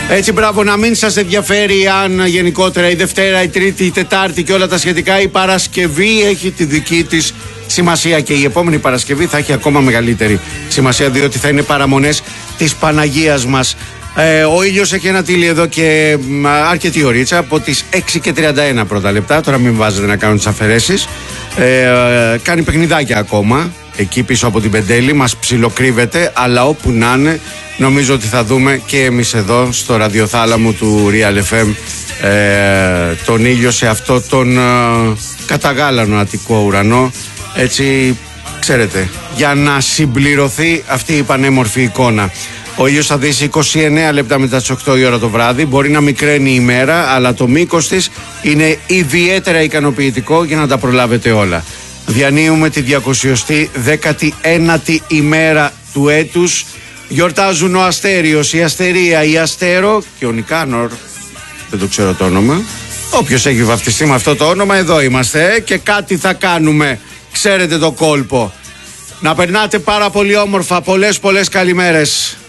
Έτσι, μπράβο, να μην σας ενδιαφέρει αν γενικότερα η Δευτέρα, η Τρίτη, η Τετάρτη και όλα τα σχετικά. Η Παρασκευή έχει τη δική της σημασία και η επόμενη Παρασκευή θα έχει ακόμα μεγαλύτερη σημασία, διότι θα είναι παραμονές της Παναγίας μας. Ο ήλιος έχει ανατείλει εδώ και αρκετή ωρίτσα, από τις 6:31 πρώτα λεπτά. Τώρα μην βάζετε να κάνουν τις αφαιρέσεις. Κάνει παιχνιδάκια ακόμα εκεί πίσω από την Πεντέλη, μας ψιλοκρύβεται, αλλά όπου να είναι νομίζω ότι θα δούμε και εμείς εδώ στο ραδιοθάλαμο του Real FM τον ήλιο σε αυτό τον καταγάλανο Αττικό ουρανό, έτσι, ξέρετε, για να συμπληρωθεί αυτή η πανέμορφη εικόνα. Ο ήλιος θα δύσει 29 λεπτά μετά τις 8 η ώρα το βράδυ. Μπορεί να μικραίνει η μέρα, αλλά το μήκος της είναι ιδιαίτερα ικανοποιητικό για να τα προλάβετε όλα. Διανύουμε τη 219η ημέρα του έτους. Γιορτάζουν ο Αστέριος, η Αστερία, η Αστέρο και ο Νικάνορ. Δεν το ξέρω το όνομα. Όποιος έχει βαφτιστεί με αυτό το όνομα, εδώ είμαστε και κάτι θα κάνουμε. Ξέρετε το κόλπο. Να περνάτε πάρα πολύ όμορφα. Πολλές καλημέρες.